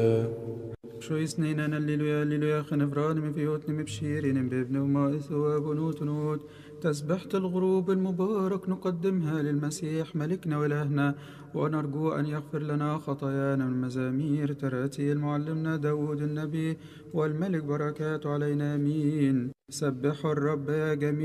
شو يسنينا الليلويا الليلويا خنفران من فيوتن مبشيرين بابن وما ثواب ونوت تسبحة الغروب المبارك نقدمها للمسيح ملكنا وإلهنا، ونرجو أن يغفر لنا خطايانا من مزامير تراتيل معلمنا داود النبي والملك بركاته علينا آمين. سبحوا الرب يا جميع